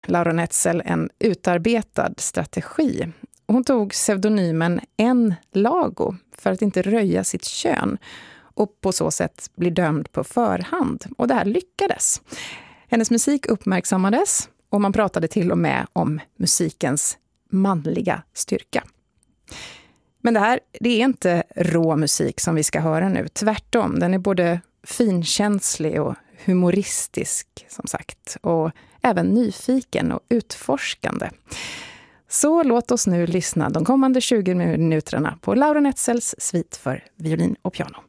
Laura Netzel en utarbetad strategi. Hon tog pseudonymen N. Lago för att inte röja sitt kön och på så sätt bli dömd på förhand. Och det här lyckades. Hennes musik uppmärksammades och man pratade till och med om musikens manliga styrka. Men det är inte rå musik som vi ska höra nu. Tvärtom, den är både finkänslig och humoristisk som sagt. Och även nyfiken och utforskande. Så låt oss nu lyssna de kommande 20 minuterna på Laura Netzels svit för violin och piano.